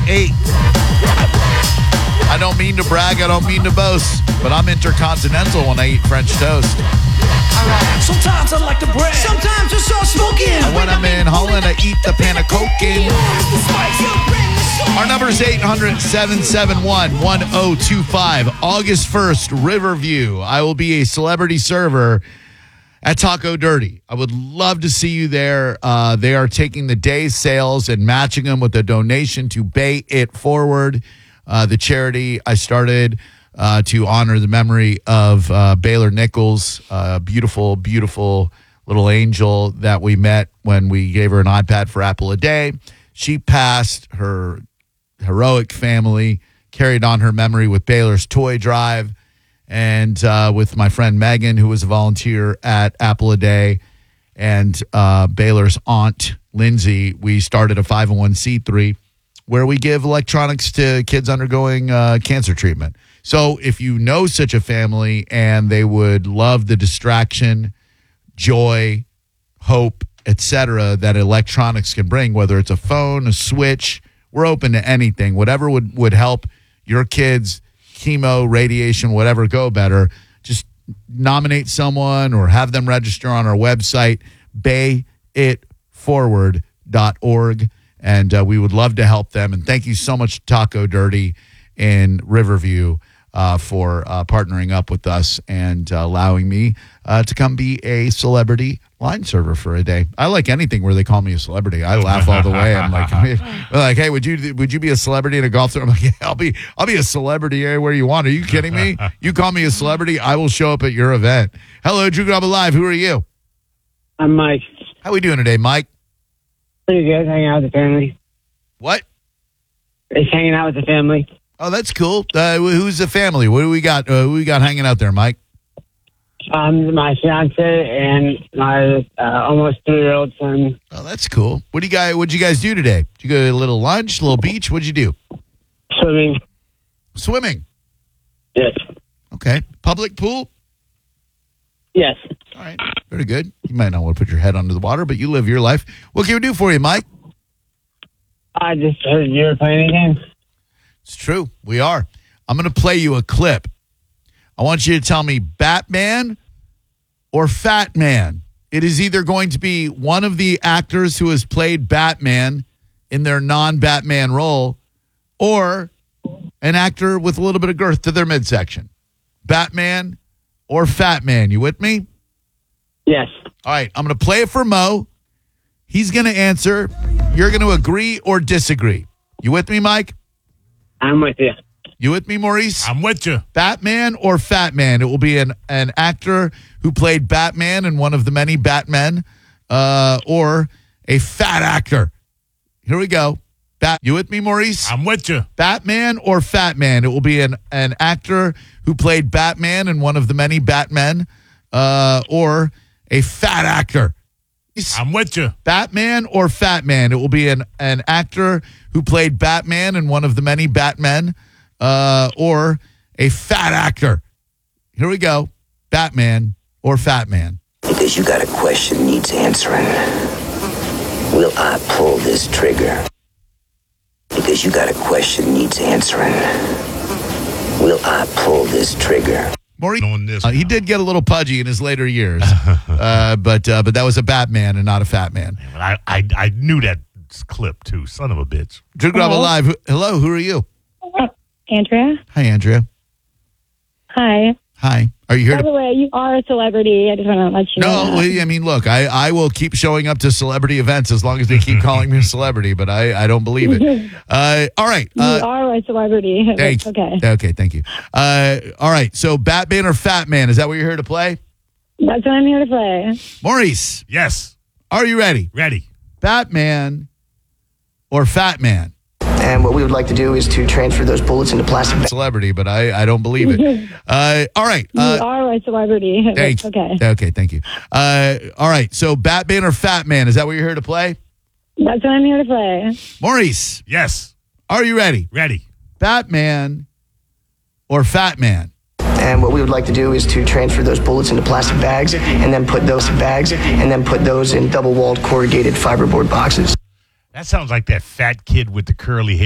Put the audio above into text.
8. I don't mean to brag, I don't mean to boast, but I'm intercontinental when I eat French toast. Sometimes I like the bread. Sometimes it's all smoking. And when I'm in Holland, I eat the Panacokin. Our number is 800-771-1025. August 1st, Riverview. I will be a celebrity server at Taco Dirty. I would love to see you there. They are taking the day's sales and matching them with a donation to Pay It Forward, the charity I started to honor the memory of Baylor Nichols, beautiful, beautiful little angel that we met when we gave her an iPad for Apple a Day. She passed. Her heroic family carried on her memory with Baylor's toy drive and with my friend Megan, who was a volunteer at Apple a Day, and Baylor's aunt, Lindsay. We started a 501c3 where we give electronics to kids undergoing cancer treatment. So if you know such a family and they would love the distraction, joy, hope, etc., that electronics can bring, whether it's a phone, a switch, we're open to anything. Whatever would help your kids, chemo, radiation, whatever, go better. Just nominate someone or have them register on our website, payitforward.org, and we would love to help them. And thank you so much, Taco Dirty in Riverview, for partnering up with us and allowing me to come be a celebrity line server for a day. I like anything where they call me a celebrity. I laugh all the way. I'm like, hey, would you be a celebrity in a golf tournament? I'm like, yeah, I'll be a celebrity anywhere you want. Are you kidding me? You call me a celebrity, I will show up at your event. Hello, Drew Grub Live. Who are you? I'm Mike. How we doing today, Mike? Pretty good. Hanging out with the family. What? Just hanging out with the family. Oh, that's cool. Who's the family? What do we got? Who we got hanging out there, Mike? My fiance and my almost 3-year-old son. Oh, that's cool. What'd you guys do today? Did you go to a little lunch, a little beach? What'd you do? Swimming. Swimming? Yes. Okay. Public pool? Yes. All right. Very good. You might not want to put your head under the water, but you live your life. What can we do for you, Mike? I just heard you were playing a game. It's true. We are. I'm going to play you a clip. I want you to tell me Batman or Fat Man. It is either going to be one of the actors who has played Batman in their non-Batman role or an actor with a little bit of girth to their midsection. Batman or Fat Man. You with me? Yes. All right. I'm going to play it for Mo. He's going to answer. You're going to agree or disagree. You with me, Mike? I'm with you. You with me, Maurice? I'm with you. Batman or Fat Man? It will be an actor who played Batman in one of the many Batmen, or a fat actor. Here we go. You with me, Maurice? I'm with you. Batman or Fat Man? It will be an actor who played Batman in one of the many Batmen, or a fat actor. I'm with you. Batman or Fat Man? It will be an actor who played Batman in one of the many Batmen, or a fat actor. Here we go. Batman or Fat Man? Because you got a question needs answering. Will I pull this trigger? Because you got a question needs answering. Will I pull this trigger? Maurice, he did get a little pudgy in his later years, but that was a Batman and not a Fat Man. Yeah, I knew that clip too. Son of a bitch. Drew Grub Live. Hello, who are you? Andrea. Hi, Andrea. Hi. Hi. Are you here? By the way, you are a celebrity. I just want to let you know. No, I mean, look, I will keep showing up to celebrity events as long as they keep calling me a celebrity, but I don't believe it. All right. You are a celebrity. Thanks. Okay. Okay, thank you. All right, so Batman or Fat Man, is that what you're here to play? That's what I'm here to play. Maurice. Yes. Are you ready? Ready. Batman or Fat Man? And what we would like to do is to transfer those bullets into plastic bags. Celebrity, but I don't believe it. All right. You are a celebrity. Thanks. Okay. Okay, thank you. All right, so Batman or Fat Man, is that what you're here to play? That's what I'm here to play. Maurice. Yes. Are you ready? Ready. Batman or Fat Man? And what we would like to do is to transfer those bullets into plastic bags and then put those in double-walled corrugated fiberboard boxes. That sounds like that fat kid with the curly hair.